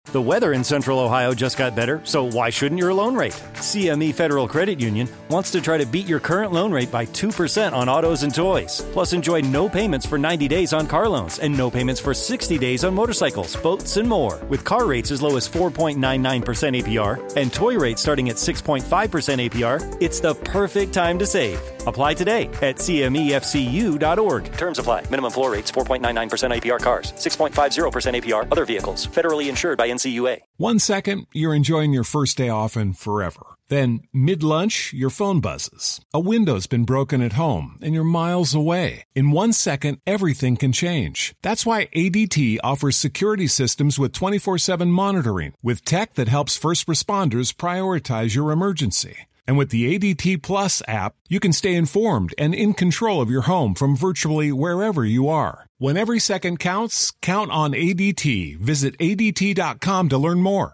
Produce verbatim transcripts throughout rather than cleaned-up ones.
The weather in Central Ohio just got better, so why shouldn't your loan rate? C M E Federal Credit Union wants to try to beat your current loan rate by two percent on autos and toys. Plus, enjoy no payments for ninety days on car loans and no payments for sixty days on motorcycles, boats, and more. With car rates as low as four point nine nine percent A P R and toy rates starting at six point five percent A P R, it's the perfect time to save. Apply today at C M E F C U dot org. Terms apply. Minimum floor rates four point nine nine percent A P R cars, six point five zero percent A P R other vehicles. Federally insured by N C U A. One second, you're enjoying your first day off and forever. Then, mid-lunch, your phone buzzes. A window's been broken at home, and you're miles away. In one second, everything can change. That's why A D T offers security systems with twenty-four seven monitoring, with tech that helps first responders prioritize your emergency. And with the A D T Plus app, you can stay informed and in control of your home from virtually wherever you are. When every second counts, count on A D T. Visit A D T dot com to learn more.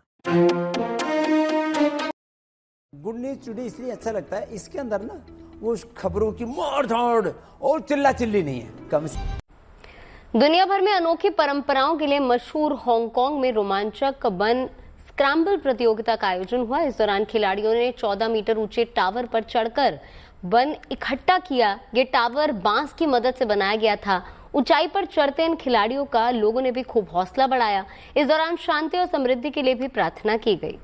Good news today इसलिए अच्छा लगता है, इसके अंदर ना वो खबरों की मार धाड़ और चिल्ला चिल्ली नहीं है, कम से। दुनिया भर में अनोखी परंपराओं के लिए मशहूर हांगकांग में रोमांचक बन स्क्रैम्बल प्रतियोगिता का आयोजन हुआ। इस दौरान खिलाड़ियों ने चौदह मीटर ऊंचे टावर पर चढ़कर बन इकट्ठा किया। ये टावर बांस की मदद से बनाया गया था। ऊंचाई पर चढ़ते इन खिलाड़ियों का लोगों ने भी खूब हौसला बढ़ाया। इस दौरान शांति और समृद्धि के लिए भी प्रार्थना की गई।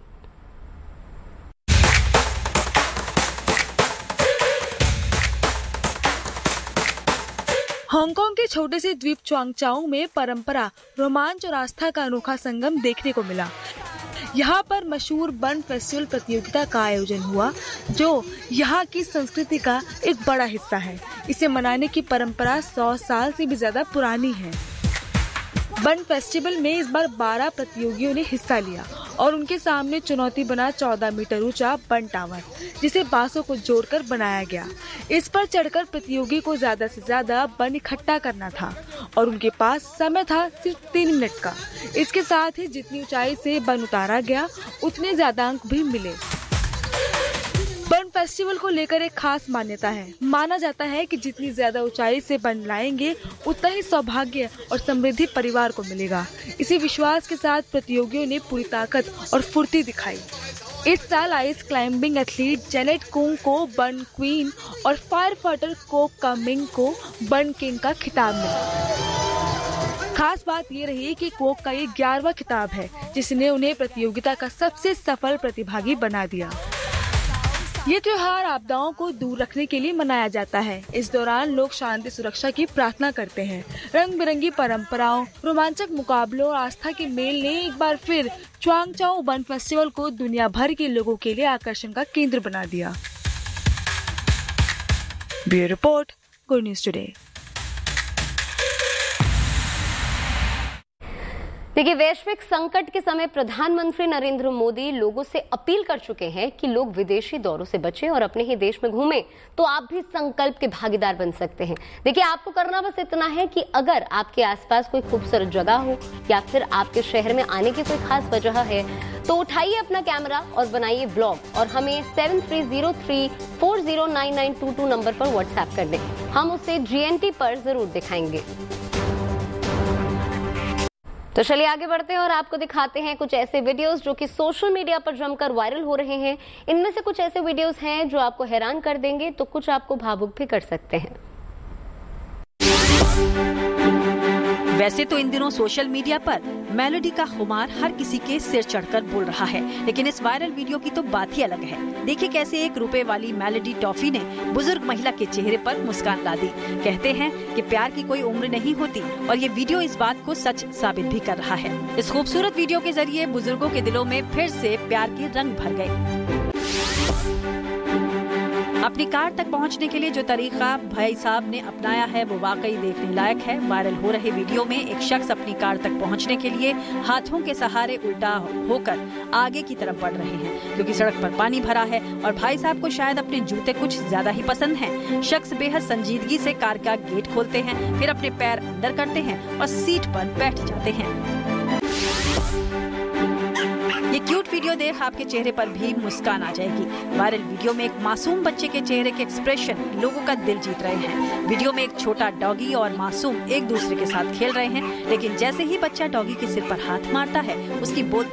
हांगकांग के छोटे से द्वीप च्वांगचाओ में परंपरा, रोमांच और आस्था का अनोखा संगम देखने को मिला। यहाँ पर मशहूर बन फेस्टिवल प्रतियोगिता का आयोजन हुआ, जो यहाँ की संस्कृति का एक बड़ा हिस्सा है। इसे मनाने की परंपरा सौ साल से भी ज्यादा पुरानी है। बन फेस्टिवल में इस बार बारह प्रतियोगियों ने हिस्सा लिया और उनके सामने चुनौती बना चौदह मीटर ऊंचा बन टावर, जिसे बांसों को जोड़कर बनाया गया। इस पर चढ़कर प्रतियोगी को ज्यादा से ज्यादा बन इकट्ठा करना था और उनके पास समय था सिर्फ तीन मिनट का। इसके साथ ही जितनी ऊंचाई से बन उतारा गया, उतने ज्यादा अंक भी मिले। बन फेस्टिवल को लेकर एक खास मान्यता है। माना जाता है कि जितनी ज्यादा ऊंचाई से बन लाएंगे, उतना ही सौभाग्य और समृद्धि परिवार को मिलेगा। इसी विश्वास के साथ प्रतियोगियों ने पूरी ताकत और फुर्ती दिखाई। इस साल ice climbing athlete Janet kung को बन क्वीन और फायर फाइटर कोक कामिंग को बन किंग का खिताब मिला। खास बात ये रही कि कोक का ये ग्यारहवां खिताब है, जिसने उन्हें प्रतियोगिता का सबसे सफल प्रतिभागी बना दिया। ये त्योहार आपदाओं को दूर रखने के लिए मनाया जाता है। इस दौरान लोग शांति सुरक्षा की प्रार्थना करते हैं। रंग बिरंगी परंपराओं, रोमांचक मुकाबलों और आस्था के मेल ने एक बार फिर च्वांगचाओ बन फेस्टिवल को दुनिया भर के लोगों के लिए आकर्षण का केंद्र बना दिया। Bureau report, good news today. देखिए, वैश्विक संकट के समय प्रधानमंत्री नरेंद्र मोदी लोगों से अपील कर चुके हैं कि लोग विदेशी दौरों से बचें और अपने ही देश में घूमें, तो आप भी संकल्प के भागीदार बन सकते हैं। देखिए, आपको करना बस इतना है कि अगर आपके आसपास कोई खूबसूरत जगह हो या फिर आपके शहर में आने की कोई खास वजह है, तो उठाइए अपना कैमरा और बनाइए व्लॉग और हमें seven three zero three four zero nine nine to to number पर व्हाट्सएप कर दें। हम उसे जीएनटी पर जरूर दिखाएंगे। तो चलिए आगे बढ़ते हैं और आपको दिखाते हैं कुछ ऐसे वीडियोस जो कि सोशल मीडिया पर जमकर वायरल हो रहे हैं। इनमें से कुछ ऐसे वीडियोस हैं जो आपको हैरान कर देंगे, तो कुछ आपको भावुक भी कर सकते हैं। वैसे तो इन दिनों सोशल मीडिया पर मेलोडी का खुमार हर किसी के सिर चढ़कर बोल रहा है, लेकिन इस वायरल वीडियो की तो बात ही अलग है। देखिए कैसे एक रुपए वाली मेलोडी टॉफी ने बुजुर्ग महिला के चेहरे पर मुस्कान ला दी। कहते हैं कि प्यार की कोई उम्र नहीं होती और ये वीडियो इस बात को सच साबित भी कर रहा है। इस खूबसूरत वीडियो के जरिए बुजुर्गों के दिलों में फिर से प्यार के रंग भर गए। अपनी कार तक पहुंचने के लिए जो तरीका भाई साहब ने अपनाया है वो वाकई देखने लायक है। वायरल हो रहे वीडियो में एक शख्स अपनी कार तक पहुंचने के लिए हाथों के सहारे उल्टा होकर आगे की तरफ बढ़ रहे हैं, क्योंकि सड़क पर पानी भरा है और भाई साहब को शायद अपने जूते कुछ ज्यादा ही पसंद हैं। शख्स बेहद संजीदगी से कार का गेट खोलते हैं, फिर अपने पैर अंदर करते हैं और सीट पर बैठ जाते हैं। ये क्यूट वीडियो देख आपके चेहरे पर भी मुस्कान आ जाएगी। वायरल वीडियो में एक मासूम बच्चे के चेहरे के एक्सप्रेशन लोगों का दिल जीत रहे हैं। वीडियो में एक छोटा डॉगी और मासूम एक दूसरे के साथ खेल रहे हैं, लेकिन जैसे ही बच्चा डॉगी के सिर पर हाथ मारता है, उसकी बोल